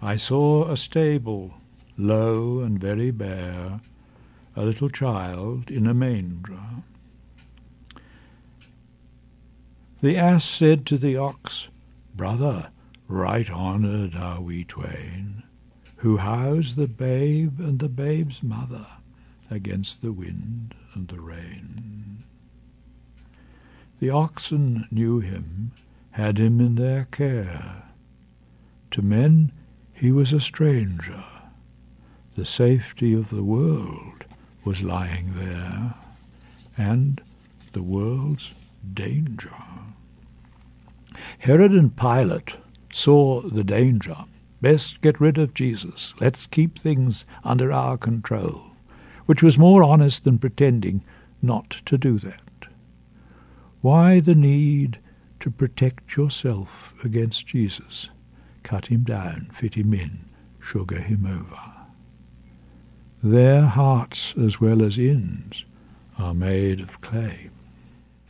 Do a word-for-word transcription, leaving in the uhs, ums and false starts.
I saw a stable, low and very bare, a little child in a manger. The ass said to the ox, Brother, right honoured are we twain, who house the babe and the babe's mother against the wind and the rain. The oxen knew him, had him in their care. To men he was a stranger. The safety of the world was lying there, and the world's danger. Herod and Pilate saw the danger. Best get rid of Jesus. Let's keep things under our control, which was more honest than pretending not to do that. Why the need to protect yourself against Jesus? Cut him down, fit him in, sugar him over. Their hearts as well as inns are made of clay.